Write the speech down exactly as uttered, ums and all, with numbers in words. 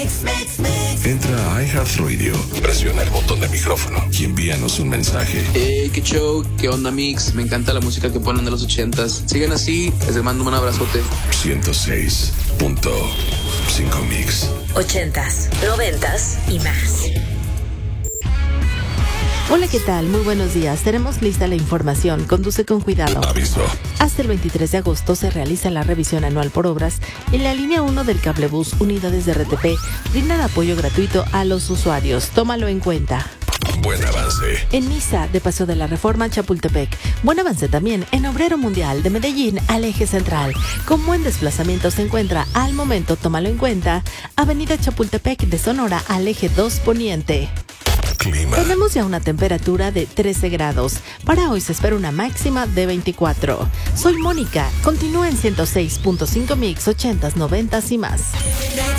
Entra a iHeartRadio, presiona el botón de micrófono y envíanos un mensaje. Hey, qué show, qué onda, Mix. Me encanta la música que ponen de los ochentas. Sigan así, les mando un abrazote. ciento seis punto cinco Mix. Ochentas, noventas y más. Hola, ¿qué tal? Muy buenos días. Tenemos lista la información. Conduce con cuidado. Aviso. Hasta el veintitrés de agosto se realiza la revisión anual por obras en la línea uno del cablebús. Unidades de R T P brindan apoyo gratuito a los usuarios. Tómalo en cuenta. Buen avance. En Niza, de Paseo de la Reforma, Chapultepec. Buen avance también en Obrero Mundial, de Medellín al Eje Central. Con buen desplazamiento se encuentra al momento, tómalo en cuenta, Avenida Chapultepec de Sonora al Eje dos Poniente. Clima. Tenemos ya una temperatura de trece grados. Para hoy se espera una máxima de veinticuatro. Soy Mónica. Continúa en ciento seis punto cinco Mix, ochentas, noventas y más.